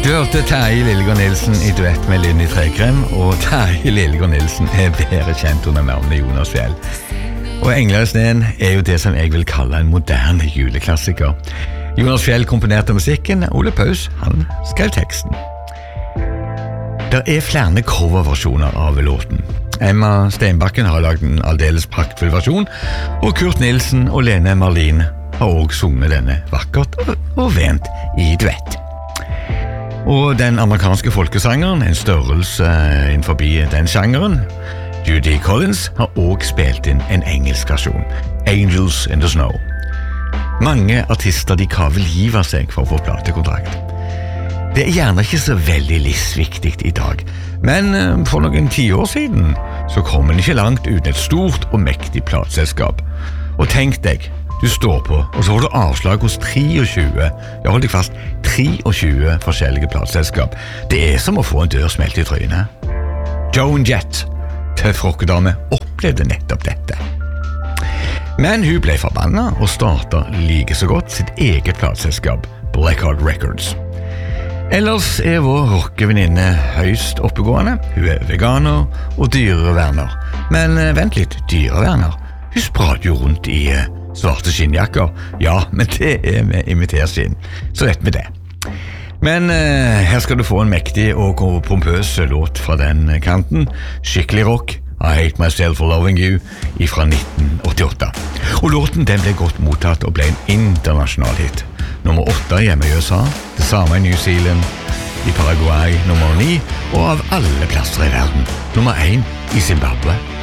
Du hørte Terje Lillegård Nilsen I duett med Linni Trækrem, og Terje Lillegård Nilsen bedre kjent under navnet Jonas Fjell. Og Engler I sneen jo det som jeg vil kalle en moderne juleklassiker. Jonas Fjell komponerte musikken, Ole Paus, han skrev teksten. Det flere coverversjoner av låten. Emma Steinbakken har laget en aldeles praktfull versjon, og Kurt Nilsen og Lene Marlin har også sunget denne vakkert og vent I duett. Og den amerikanske folkesangeren, en størrelse innenfor den sjangeren, Judy Collins, har også spilt inn en engelsk versjon, Angels in the Snow. Mange artister de kan vel give seg for å få platekontrakt. Det gjerne ikke så veldig livsviktig I dag, men for noen 10 år siden så kom en ikke langt uten et stort og mektig plateselskap. Og tenk deg, du står på, og så får du avslag hos 23, jeg holder deg fast, 23 forskjellige plateselskap. Det som å få en dør smelt I trynet. Joan Jett, tøff rockedame, opplevde nettopp dette. Men hun ble forbannet og startet like så godt sitt eget plateselskap, Blackheart Records. Ellers vår rockevenninne høyst oppegående, hun veganer og dyreverner. Men vent litt, dyreverner? Hun spratt jo rundt I svarte skinnjakker. Ja, men det med imiterskinn. Så vet vi det. Men her skal du få en mektig og pompøs låt fra den kanten. Skikkelig rock. I Hate Myself for Loving You fra 1988. Og låten den ble godt mottatt og ble en internasjonal hit. Nummer 8 hjemme I USA, det samme I New Zealand, I Paraguay nummer 9, og av alle plasser I verden, nummer 1 I Zimbabwe.